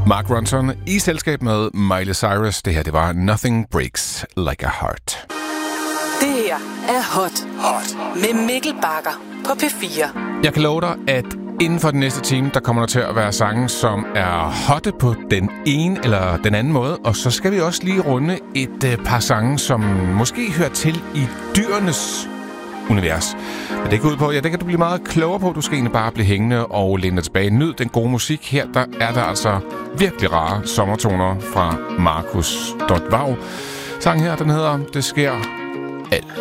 Mark Ronson i selskab med Miley Cyrus. Det her, det var Nothing Breaks Like a Heart. Det her er Hot med Mikkel Bagger på P4. Jeg kan love dig, at inden for den næste time, der kommer der til at være sange, som er hotte på den ene eller den anden måde. Og så skal vi også lige runde et par sange, som måske hører til i dyrenes univers. Men det går ud på, ja, det kan du blive meget klogere på. Du skal egentlig bare blive hængende og læne dig tilbage. Nyd den gode musik. Her der er der altså virkelig rare sommertoner fra Markus.Vav. Sangen her, den hedder Det sker alt.